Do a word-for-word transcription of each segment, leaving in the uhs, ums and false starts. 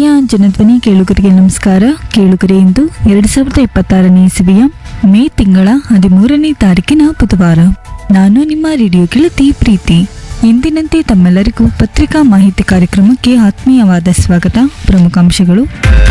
ಪ್ರೀತಿಯ ಜನಧ್ವನಿ ಕೇಳುಗರಿಗೆ ನಮಸ್ಕಾರ. ಕೇಳುಗರೆ, ಇಂದು ಎರಡ್ ಸಾವಿರದ ಇಪ್ಪತ್ತಾರನೇ ಇಸವಿಯ ಮೇ ತಿಂಗಳ ಹದಿಮೂರನೇ ತಾರೀಕಿನ ಬುಧವಾರ. ನಾನು ನಿಮ್ಮ ರೇಡಿಯೋ ಗೆಳತಿ ಪ್ರೀತಿ. ಇಂದಿನಂತೆ ತಮ್ಮೆಲ್ಲರಿಗೂ ಪತ್ರಿಕಾ ಮಾಹಿತಿ ಕಾರ್ಯಕ್ರಮಕ್ಕೆ ಆತ್ಮೀಯವಾದ ಸ್ವಾಗತ. ಪ್ರಮುಖಾಂಶಗಳು: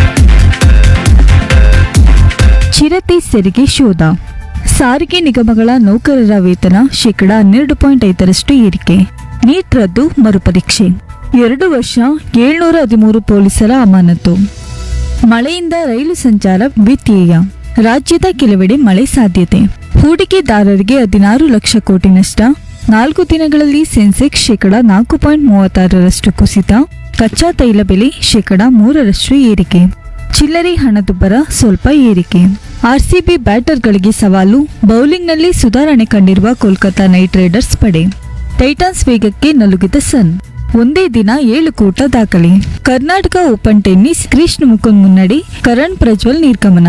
ಚಿರತೆ ಸೆರಿಗೆ ಶೋಧ. ಸಾರಿಗೆ ನಿಗಮಗಳ ನೌಕರರ ವೇತನ ಶೇಕಡ ಹನ್ನೆರಡು ಪಾಯಿಂಟ್ ಐದರಷ್ಟು ಏರಿಕೆ. ನೀಟ್ ರದ್ದು ಮರುಪರೀಕ್ಷೆ. ಎರಡು ವರ್ಷ ಏಳ್ನೂರ ಹದಿಮೂರು ಪೊಲೀಸರ ಅಮಾನತು. ಮಳೆಯಿಂದ ರೈಲು ಸಂಚಾರ ವ್ಯತ್ಯಯ. ರಾಜ್ಯದ ಕೆಲವೆಡೆ ಮಳೆ ಸಾಧ್ಯತೆ. ಹೂಡಿಕೆದಾರರಿಗೆ ಹದಿನಾರು ಲಕ್ಷ ಕೋಟಿ ನಷ್ಟ. ನಾಲ್ಕು ದಿನಗಳಲ್ಲಿ ಸೆನ್ಸೆಕ್ಸ್ ಶೇಕಡ ನಾಲ್ಕು ಪಾಯಿಂಟ್ ಮೂವತ್ತಾರರಷ್ಟು ಕುಸಿತ. ಕಚ್ಚಾ ತೈಲ ಬೆಲೆ ಶೇಕಡ ಮೂರರಷ್ಟು ಏರಿಕೆ. ಚಿಲ್ಲರೆ ಹಣದುಬ್ಬರ ಸ್ವಲ್ಪ ಏರಿಕೆ. ಆರ್ಸಿಬಿ ಬ್ಯಾಟರ್ಗಳಿಗೆ ಸವಾಲು. ಬೌಲಿಂಗ್ನಲ್ಲಿ ಸುಧಾರಣೆ ಕಂಡಿರುವ ಕೋಲ್ಕತಾ ನೈಟ್ ರೈಡರ್ಸ್ ಪಡೆ. ಟೈಟಾನ್ಸ್ ವೇಗಕ್ಕೆ ನಲುಗಿದ ಸನ್. ಒಂದೇ ದಿನ ಏಳು ಕೂಟ ದಾಖಲೆ. ಕರ್ನಾಟಕ ಓಪನ್ ಟೆನ್ನಿಸ್ ಕೃಷ್ಣ ಮುಕುಂದ್ ಮುನ್ನಡೆ, ಕರಣ್ ಪ್ರಜ್ವಲ್ ನಿರ್ಗಮನ.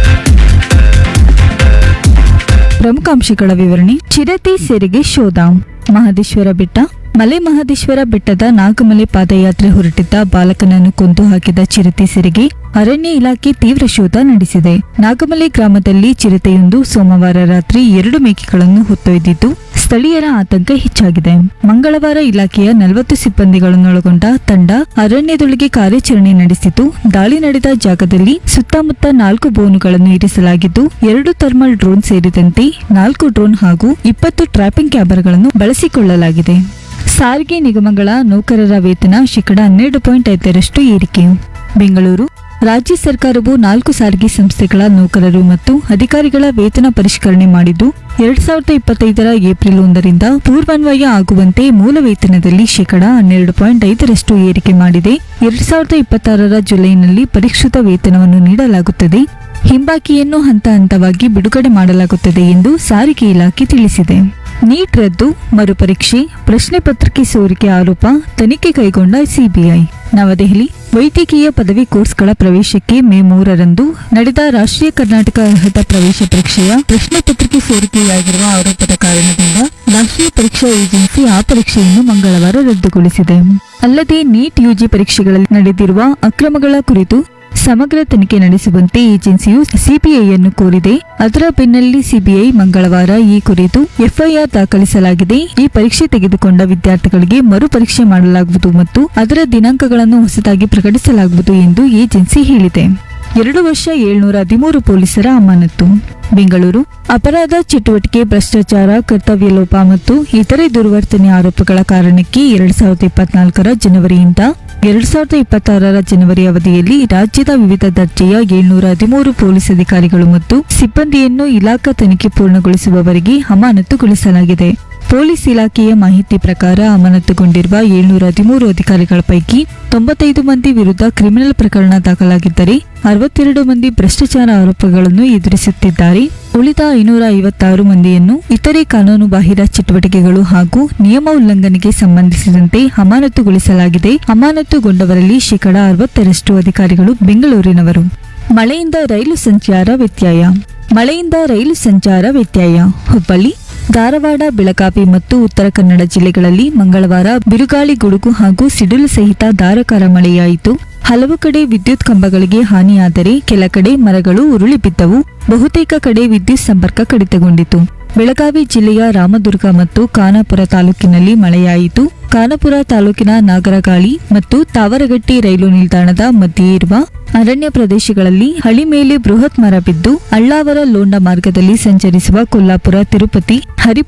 ಪ್ರಮುಖಾಂಶಗಳ ವಿವರಣೆ. ಚಿರತೆ ಸೆರೆಗೆ ಶೋಧ. ಮಹದೇಶ್ವರ ಬೆಟ್ಟ. ಮಲೆ ಮಹದೇಶ್ವರ ಬೆಟ್ಟದ ನಾಗಮಲೆ ಪಾದಯಾತ್ರೆ ಹೊರಟಿದ್ದ ಬಾಲಕನನ್ನು ಕೊಂದು ಹಾಕಿದ ಚಿರತೆ ಸೆರೆಗೆ ಅರಣ್ಯ ಇಲಾಖೆ ತೀವ್ರ ಶೋಧ ನಡೆಸಿದೆ. ನಾಗಮಲೆ ಗ್ರಾಮದಲ್ಲಿ ಚಿರತೆಯೊಂದು ಸೋಮವಾರ ರಾತ್ರಿ ಎರಡು ಮೇಕೆಗಳನ್ನು ಹೊತ್ತೊಯ್ದಿದ್ದು ಸ್ಥಳೀಯರ ಆತಂಕ ಹೆಚ್ಚಾಗಿದೆ. ಮಂಗಳವಾರ ಇಲಾಖೆಯ ನಲವತ್ತು ಸಿಬ್ಬಂದಿಗಳನ್ನೊಳಗೊಂಡ ತಂಡ ಅರಣ್ಯದೊಳಗೆ ಕಾರ್ಯಾಚರಣೆ ನಡೆಸಿತು. ದಾಳಿ ನಡೆದ ಜಾಗದಲ್ಲಿ ಸುತ್ತಮುತ್ತ ನಾಲ್ಕು ಬೋನುಗಳನ್ನು ಇರಿಸಲಾಗಿದ್ದು ಎರಡು ಥರ್ಮಲ್ ಡ್ರೋನ್ ಸೇರಿದಂತೆ ನಾಲ್ಕು ಡ್ರೋನ್ ಹಾಗೂ ಇಪ್ಪತ್ತು ಟ್ರ್ಯಾಪಿಂಗ್ ಕ್ಯಾಮೆರಾಗಳನ್ನು ಬಳಸಿಕೊಳ್ಳಲಾಗಿದೆ. ಸಾರಿಗೆ ನಿಗಮಗಳ ನೌಕರರ ವೇತನ ಶೇಕಡ ಹನ್ನೆರಡು ಪಾಯಿಂಟ್ ಐದರಷ್ಟು ಏರಿಕೆ. ಬೆಂಗಳೂರು: ರಾಜ್ಯ ಸರ್ಕಾರವು ನಾಲ್ಕು ಸಾರಿಗೆ ಸಂಸ್ಥೆಗಳ ನೌಕರರು ಮತ್ತು ಅಧಿಕಾರಿಗಳ ವೇತನ ಪರಿಷ್ಕರಣೆ ಮಾಡಿದ್ದು ಎರಡ್ ಸಾವಿರದ ಇಪ್ಪತ್ತೈದರ ಏಪ್ರಿಲ್ ಒಂದರಿಂದ ಪೂರ್ವಾನ್ವಯ ಆಗುವಂತೆ ಮೂಲ ವೇತನದಲ್ಲಿ ಶೇಕಡ ಹನ್ನೆರಡು ಪಾಯಿಂಟ್ ಐದರಷ್ಟು ಏರಿಕೆ ಮಾಡಿದೆ. ಎರಡ್ ಸಾವಿರದ ಇಪ್ಪತ್ತಾರರ ಜುಲೈನಲ್ಲಿ ಪರಿಷ್ಕೃತ ವೇತನವನ್ನು ನೀಡಲಾಗುತ್ತದೆ. ಹಿಂಬಾಕಿಯನ್ನು ಹಂತ ಹಂತವಾಗಿ ಬಿಡುಗಡೆ ಮಾಡಲಾಗುತ್ತದೆ ಎಂದು ಸಾರಿಗೆ ಇಲಾಖೆ ತಿಳಿಸಿದೆ. ನೀಟ್ ರದ್ದು ಮರುಪರೀಕ್ಷೆ. ಪ್ರಶ್ನೆ ಪತ್ರಿಕೆ ಸೋರಿಕೆ ಆರೋಪ ತನಿಖೆ ಕೈಗೊಂಡ ಸಿಬಿಐ. ನವದೆಹಲಿ: ವೈದ್ಯಕೀಯ ಪದವಿ ಕೋರ್ಸ್ಗಳ ಪ್ರವೇಶಕ್ಕೆ ಮೇ ಮೂರರಂದು ನಡೆದ ರಾಷ್ಟ್ರೀಯ ಕರ್ನಾಟಕ ಅರ್ಹತಾ ಪ್ರವೇಶ ಪರೀಕ್ಷೆಯ ಪ್ರಶ್ನೆ ಪತ್ರಿಕೆ ಸೋರಿಕೆಯಾಗಿರುವ ಆರೋಪದ ಕಾರಣದಿಂದ ರಾಷ್ಟ್ರೀಯ ಪರೀಕ್ಷಾ ಏಜೆನ್ಸಿ ಆ ಪರೀಕ್ಷೆಯನ್ನು ಮಂಗಳವಾರ ರದ್ದುಗೊಳಿಸಿದೆ. ಅಲ್ಲದೆ ನೀಟ್ ಯುಜಿ ಪರೀಕ್ಷೆಗಳಲ್ಲಿ ನಡೆದಿರುವ ಅಕ್ರಮಗಳ ಕುರಿತು ಸಮಗ್ರ ತನಿಖೆ ನಡೆಸುವಂತೆ ಏಜೆನ್ಸಿಯು ಸಿಬಿಐಯನ್ನು ಕೋರಿದೆ. ಅದರ ಬೆನ್ನಲ್ಲೇ ಸಿಬಿಐ ಮಂಗಳವಾರ ಈ ಕುರಿತು ಎಫ್ಐಆರ್ ದಾಖಲಿಸಲಾಗಿದೆ. ಈ ಪರೀಕ್ಷೆ ತೆಗೆದುಕೊಂಡ ವಿದ್ಯಾರ್ಥಿಗಳಿಗೆ ಮರು ಪರೀಕ್ಷೆ ಮಾಡಲಾಗುವುದು ಮತ್ತು ಅದರ ದಿನಾಂಕಗಳನ್ನು ಹೊಸದಾಗಿ ಪ್ರಕಟಿಸಲಾಗುವುದು ಎಂದು ಏಜೆನ್ಸಿ ಹೇಳಿದೆ. ಎರಡು ವರ್ಷ ಏಳ್ನೂರ ಹದಿಮೂರು ಪೊಲೀಸರ ಅಮಾನತು. ಬೆಂಗಳೂರು: ಅಪರಾಧ ಚಟುವಟಿಕೆ, ಭ್ರಷ್ಟಾಚಾರ, ಕರ್ತವ್ಯ ಲೋಪ ಮತ್ತು ಇತರೆ ದುರ್ವರ್ತನೆ ಆರೋಪಗಳ ಕಾರಣಕ್ಕೆ ಎರಡ್ ಸಾವಿರದ ಇಪ್ಪತ್ನಾಲ್ಕರ ಜನವರಿಯಿಂದ ಎರಡ್ ಸಾವಿರದ ಇಪ್ಪತ್ತಾರರ ಜನವರಿ ಅವಧಿಯಲ್ಲಿ ರಾಜ್ಯದ ವಿವಿಧ ದರ್ಜೆಯ ಏಳ್ನೂರ ಹದಿಮೂರು ಪೊಲೀಸ್ ಅಧಿಕಾರಿಗಳು ಮತ್ತು ಸಿಬ್ಬಂದಿಯನ್ನು ಇಲಾಖಾ ತನಿಖೆ ಪೂರ್ಣಗೊಳಿಸುವವರೆಗೆ ಅಮಾನತುಗೊಳಿಸಲಾಗಿದೆ. ಪೊಲೀಸ್ ಇಲಾಖೆಯ ಮಾಹಿತಿ ಪ್ರಕಾರ ಅಮಾನತುಗೊಂಡಿರುವ ಏಳ್ನೂರ ಹದಿಮೂರು ಅಧಿಕಾರಿಗಳ ಪೈಕಿ ತೊಂಬತ್ತೈದು ಮಂದಿ ವಿರುದ್ಧ ಕ್ರಿಮಿನಲ್ ಪ್ರಕರಣ ದಾಖಲಾಗಿದ್ದರೆ ಅರವತ್ತೆರಡು ಮಂದಿ ಭ್ರಷ್ಟಾಚಾರ ಆರೋಪಗಳನ್ನು ಎದುರಿಸುತ್ತಿದ್ದಾರೆ. ಉಳಿದ ಐನೂರ ಐವತ್ತಾರು ಮಂದಿಯನ್ನು ಇತರೆ ಕಾನೂನು ಬಾಹಿರ ಚಟುವಟಿಕೆಗಳು ಹಾಗೂ ನಿಯಮ ಉಲ್ಲಂಘನೆಗೆ ಸಂಬಂಧಿಸಿದಂತೆ ಅಮಾನತುಗೊಳಿಸಲಾಗಿದೆ. ಅಮಾನತುಗೊಂಡವರಲ್ಲಿ ಶೇಕಡ ಅರವತ್ತರಷ್ಟು ಅಧಿಕಾರಿಗಳು ಬೆಂಗಳೂರಿನವರು. ಮಳೆಯಿಂದ ರೈಲು ಸಂಚಾರ ವ್ಯತ್ಯಯ. ಮಳೆಯಿಂದ ರೈಲು ಸಂಚಾರ ವ್ಯತ್ಯಯ. ಹುಬ್ಬಳ್ಳಿ, ಧಾರವಾಡ, ಬೆಳಗಾವಿ ಮತ್ತು ಉತ್ತರ ಕನ್ನಡ ಜಿಲ್ಲೆಗಳಲ್ಲಿ ಮಂಗಳವಾರ ಬಿರುಗಾಳಿ, ಗುಡುಗು ಹಾಗೂ ಸಿಡಿಲು ಸಹಿತ ಧಾರಾಕಾರ ಮಳೆಯಾಯಿತು. ಹಲವು ಕಡೆ ವಿದ್ಯುತ್ ಕಂಬಗಳಿಗೆ ಹಾನಿಯಾದರೆ ಕೆಲ ಕಡೆ ಮರಗಳು ಉರುಳಿ ಬಿದ್ದವು. ಬಹುತೇಕ ಕಡೆ ವಿದ್ಯುತ್ ಸಂಪರ್ಕ ಕಡಿತಗೊಂಡಿತು. ಬೆಳಗಾವಿ ಜಿಲ್ಲೆಯ ರಾಮದುರ್ಗ ಮತ್ತು ಖಾನಾಪುರ ತಾಲೂಕಿನಲ್ಲಿ ಮಳೆಯಾಯಿತು. ಖಾನಾಪುರ ತಾಲೂಕಿನ ನಾಗರಗಾಳಿ ಮತ್ತು ತಾವರಗಟ್ಟಿ ರೈಲು ನಿಲ್ದಾಣದ ಮಧ್ಯೆ ಇರುವ ಅರಣ್ಯ ಪ್ರದೇಶಗಳಲ್ಲಿ ಹಳಿ ಮೇಲೆ ಬೃಹತ್ ಮರ ಬಿದ್ದು ಅಳ್ಳಾವರ ಲೋಂಡ ಮಾರ್ಗದಲ್ಲಿ ಸಂಚರಿಸುವ ಕೊಲ್ಲಾಪುರ, ತಿರುಪತಿ, ಹರಿಪುರ